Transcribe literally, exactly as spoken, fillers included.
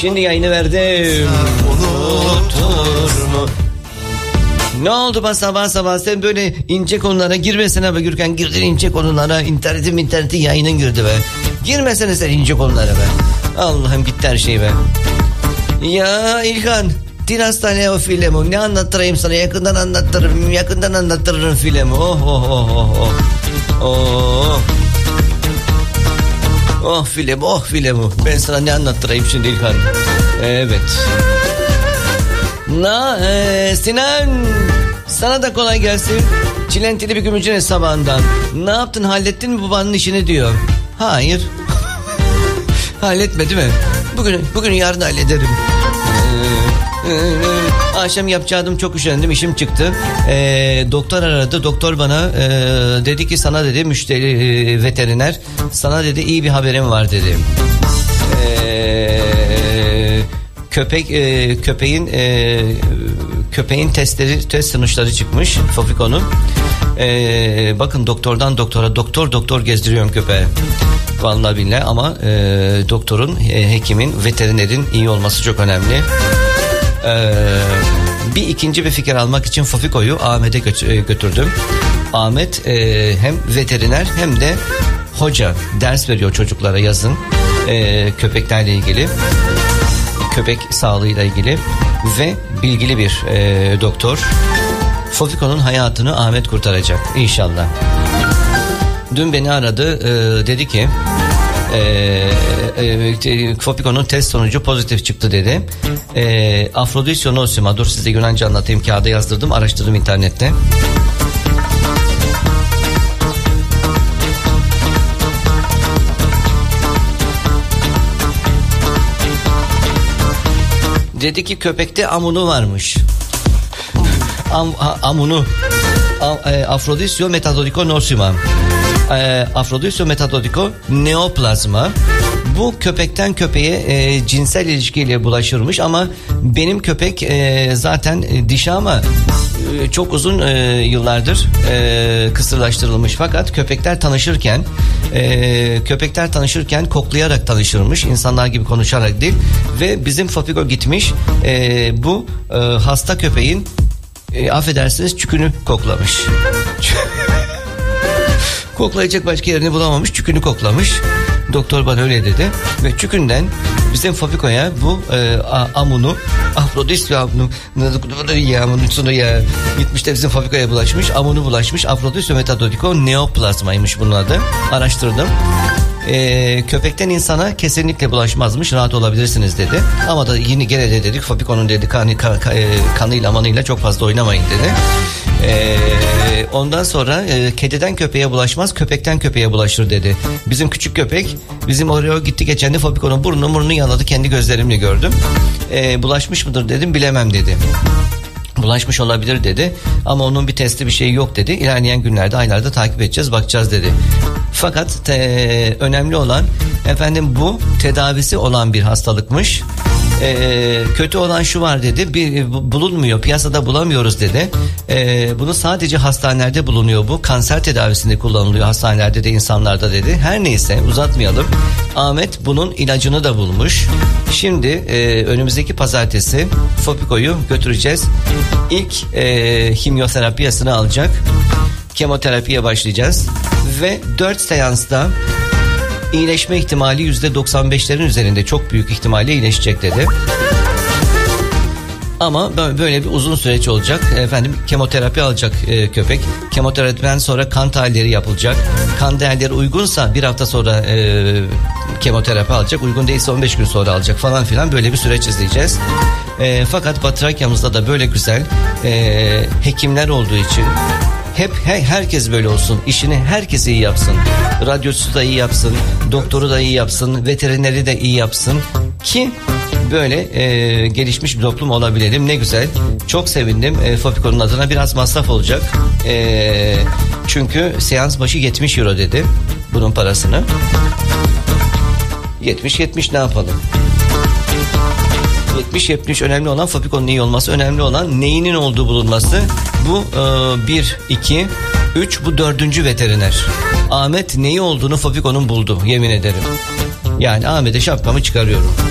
Şimdi yayını verdim. Unutur mu? Ne oldu bana sabah sabah sen böyle ince konulara girmesene be Gürkan. Girdin ince konulara. İnternetin interneti yayının girdi be. Girmesene sen ince konulara be. Allah'ım gitti her şey be. Ya İlhan, din hastane o filmi. Ne anlattırayım sana? Yakından anlattırırım. Yakından anlattırırım filmi. Oh oh oh oh oh. Oh. Oh film, oh film. Ben sana ne anlattırayım şimdi İlhan? Evet. Na ee, Sinan, sana da kolay gelsin. Çilentili bir gümüşün sabahından. Ne yaptın, hallettin mi babanın işini diyor. Hayır. Halletme değil mi? Bugün, bugün yarın hallederim. Ee, e, akşam yapacaktım, çok üşendim, işim çıktı. Ee, doktor aradı, doktor bana e, dedi ki sana dedi müşteri e, veteriner, sana dedi iyi bir haberim var dedi. Eee Köpek e, köpeğin e, köpeğin testleri test sonuçları çıkmış Fofiko'nun. E, bakın doktordan doktora doktor doktor gezdiriyorum köpeği. Vallahi billahi ama e, doktorun, e, hekimin, veterinerin iyi olması çok önemli. E, bir ikinci bir fikir almak için Fofiko'yu Ahmet'e gö- götürdüm. Ahmet e, hem veteriner hem de hoca, ders veriyor çocuklara yazın e, köpeklerle ilgili. Köpek sağlığıyla ilgili ve bilgili bir e, doktor. Fofiko'nun hayatını Ahmet kurtaracak inşallah. Dün beni aradı, e, dedi ki e, e, Fofiko'nun test sonucu pozitif çıktı dedi. E, Afrodisyonosima, dur size Yunanca anlatayım, kağıda yazdırdım, araştırdım internette. Dedi ki köpekte amunu varmış. Am, a, amunu. Am, e, Afrodisyo metadodiko nosima. E, Afrodisyo metadodiko neoplazma. Bu köpekten köpeğe e, cinsel ilişkiyle bulaşırmış ama benim köpek e, zaten e, dişi ama e, çok uzun e, yıllardır e, kısırlaştırılmış, fakat köpekler tanışırken e, köpekler tanışırken koklayarak tanışırmış, insanlar gibi konuşarak değil, ve bizim Fofiko gitmiş e, bu e, hasta köpeğin e, affedersiniz çükünü koklamış. Koklayacak başka yerini bulamamış, çükünü koklamış. Doktor bana öyle dedi ve çükünden bizim Fofiko'ya bu e, amunu, Afrodisyo amunu, ya amunu ya gitmiş de bizim Fofiko'ya bulaşmış, amunu bulaşmış. Afrodisyo metadodiko neoplazmaymış bunun adı. Araştırdım. Ee, köpekten insana kesinlikle bulaşmazmış, rahat olabilirsiniz dedi. Ama da yine gene de dedik Fofiko'nun dedi kanı, kan, kan, kanıyla manıyla çok fazla oynamayın dedi. Ee, ondan sonra e, kediden köpeğe bulaşmaz, köpekten köpeğe bulaşır dedi. Bizim küçük köpek bizim oraya gitti geçen de Fofiko'nun burnunu burnunu yaladı, kendi gözlerimle gördüm. Ee, bulaşmış mıdır dedim, bilemem dedi. Bulaşmış olabilir dedi ama onun bir testi bir şeyi yok dedi. İlerleyen günlerde, aylarda takip edeceğiz, bakacağız dedi. Fakat te, önemli olan efendim bu tedavisi olan bir hastalıkmış. Ee, kötü olan şu var dedi, bir bulunmuyor, piyasada bulamıyoruz dedi. Ee, bunu sadece hastanelerde bulunuyor, bu kanser tedavisinde kullanılıyor, hastanelerde de insanlarda dedi. Her neyse uzatmayalım. Ahmet bunun ilacını da bulmuş. Şimdi e, önümüzdeki pazartesi Fofiko'yu götüreceğiz. İlk e, himyoterapiyasını alacak. Kemoterapiye başlayacağız ve dört seansta iyileşme ihtimali yüzde doksan beşlerin üzerinde, çok büyük ihtimalle iyileşecek dedi. Ama böyle bir uzun süreç olacak. Efendim kemoterapi alacak e, köpek. Kemoterapiden sonra kan tahlilleri yapılacak. Kan değerleri uygunsa bir hafta sonra e, kemoterapi alacak. Uygun değilse on beş gün sonra alacak falan filan, böyle bir süreç izleyeceğiz. E, fakat Batrakya'mızda da böyle güzel e, hekimler olduğu için hep he, herkes böyle olsun. İşini herkes iyi yapsın. Radyosu da iyi yapsın. Doktoru da iyi yapsın. Veterineri de iyi yapsın. Ki böyle e, gelişmiş bir toplum olabilelim. Ne güzel. Çok sevindim. E, Fofiko'nun adına biraz masraf olacak. E, çünkü seans başı yetmiş euro dedi. Bunun parasını. yetmiş yetmiş ne yapalım? yetmiş yetmiş önemli olan Fofiko'nun iyi olması, önemli olan neyinin olduğu bulunması. Bu e, bir, iki, üç, bu dördüncü veteriner. Ahmet neyi olduğunu Fofiko'nun buldu, yemin ederim. Yani Ahmet'e şapkamı çıkarıyorum.